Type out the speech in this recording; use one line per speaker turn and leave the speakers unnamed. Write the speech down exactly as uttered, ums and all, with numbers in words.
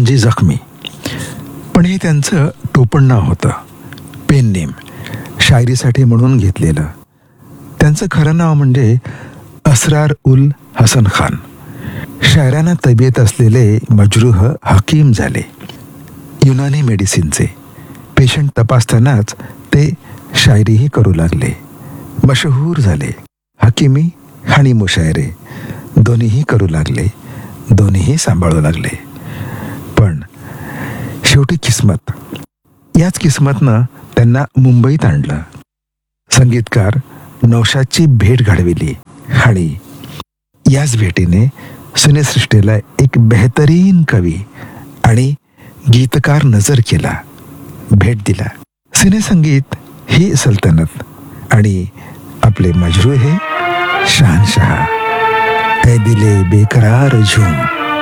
कान्हाजी जखमी. पण हे त्यांचं टोपण नाव होतं, पेन नेम, शायरीसाठी म्हणून घेतलेलं. त्यांचं खरं नाव म्हणजे असरार उल हसन खान. शायरांना तब्येत असलेले मजरूह हकीम झाले. युनानी मेडिसिनचे पेशंट तपासतानाच ते शायरीही करू लागले. मशहूर झाले. हकीमी आणि मुशायरे दोन्हीही करू लागले, दोन्हीही सांभाळू लागले. पण शेवटी किस्मत, याच किस्मतनं त्यांना मुंबईत आणलं. संगीतकार नौशादची भेट घडविली आणि याच भेटीने सिनेसृष्टीला एक बेहतरीन कवी आणि गीतकार नजर केला, भेट दिला. सिनेसंगीत ही सल्तनत आणि आपले मजरू हे शहनशाह. ऐ दिले बेकरार झूम.